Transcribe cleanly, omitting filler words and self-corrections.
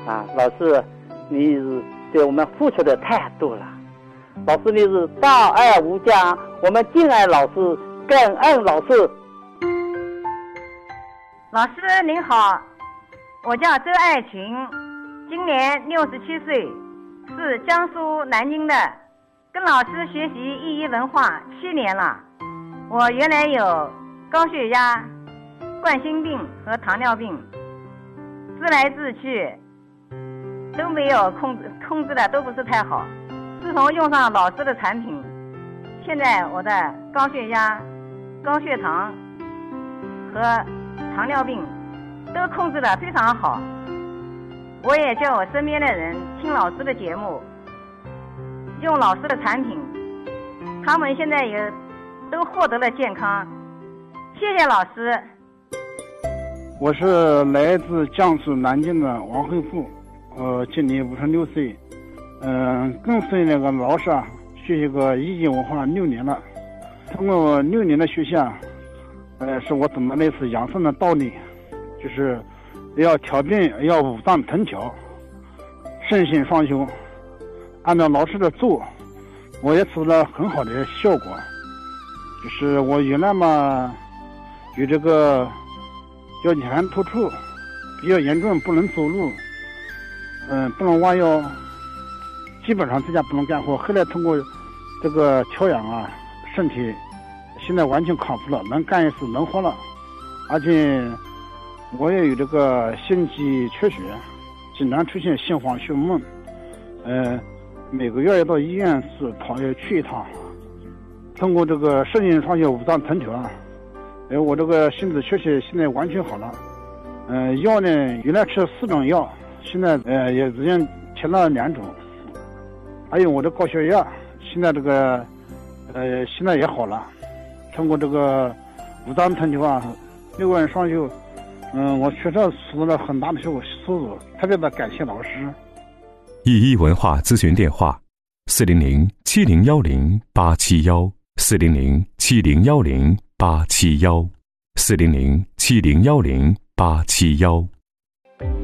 老师，你是对我们付出的太多了。老师，你是大爱无疆，我们敬爱老师，感恩老师。 老师您好，我叫周爱群，今年67岁，是江苏南京的，跟老师学习意义文化7年了。我原来有高血压、冠心病和糖尿病，治来治去都没有控制的都不是太好。自从用上老师的产品，现在我的高血压、高血糖和糖尿病都控制得非常好。我也叫我身边的人听老师的节目，用老师的产品，他们现在也都获得了健康。谢谢老师。 我是来自江苏南京的王慧富，今年56岁，跟随那个老师学习个一级文化6年了。通过6年的学习是我懂得类似养生的道理，就是要调病，要五脏腾调，肾性双修。按照老师的做，我也取得了很好的效果。就是我原来嘛有这个腰间突出比较严重，不能走路，不能弯腰，基本上在家不能干活。后来通过这个调养身体现在完全康复了，能干一事，能活了。而且我也有这个心肌缺血，经常出现心慌胸闷，每个月要到医院去一趟。通过这个肾性双修五脏腾调我这个心肌缺血现在完全好了。药呢，原来吃4种药，现在也已经停了2种。还有我的高血压，现在这个现在也好了。通过这个五脏腾调6个人双修，我确实取得了很大的收入，特别的感谢老师。 意义文化咨询电话：400-7010-871，400-7010-871，400-7010-871。